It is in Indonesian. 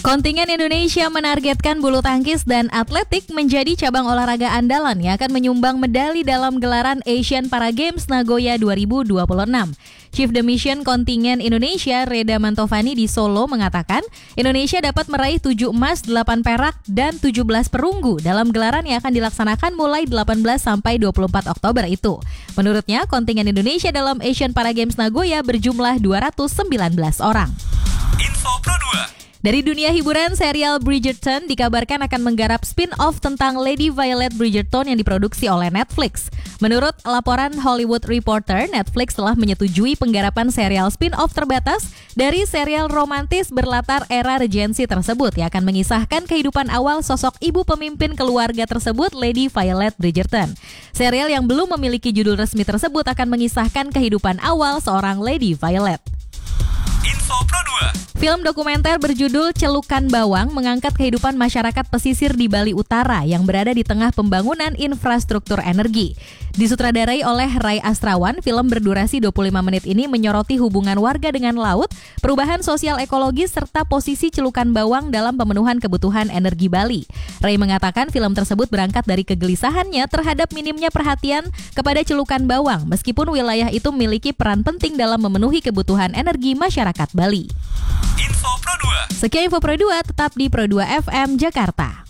Kontingen Indonesia menargetkan bulu tangkis dan atletik menjadi cabang olahraga andalan yang akan menyumbang medali dalam gelaran Asian Para Games Nagoya 2026. Chief the Mission kontingen Indonesia Reda Mantovani di Solo mengatakan Indonesia dapat meraih 7 emas, 8 perak, dan 17 perunggu dalam gelaran yang akan dilaksanakan mulai 18 sampai 24 Oktober itu. Menurutnya, kontingen Indonesia dalam Asian Para Games Nagoya berjumlah 219 orang. Info Pro 2. Dari dunia hiburan, serial Bridgerton dikabarkan akan menggarap spin-off tentang Lady Violet Bridgerton yang diproduksi oleh Netflix. Menurut laporan Hollywood Reporter, Netflix telah menyetujui penggarapan serial spin-off terbatas dari serial romantis berlatar era Regency tersebut yang akan mengisahkan kehidupan awal sosok ibu pemimpin keluarga tersebut, Lady Violet Bridgerton. Serial yang belum memiliki judul resmi tersebut akan mengisahkan kehidupan awal seorang Lady Violet. Info Pro 2. Film dokumenter berjudul Celukan Bawang mengangkat kehidupan masyarakat pesisir di Bali Utara yang berada di tengah pembangunan infrastruktur energi. Disutradarai oleh Ray Astrawan, film berdurasi 25 menit ini menyoroti hubungan warga dengan laut, perubahan sosial ekologis, serta posisi celukan bawang dalam pemenuhan kebutuhan energi Bali. Ray mengatakan film tersebut berangkat dari kegelisahannya terhadap minimnya perhatian kepada celukan bawang, meskipun wilayah itu memiliki peran penting dalam memenuhi kebutuhan energi masyarakat Bali. Info Pro 2. Sekian Info Pro 2, tetap di Pro 2 FM Jakarta.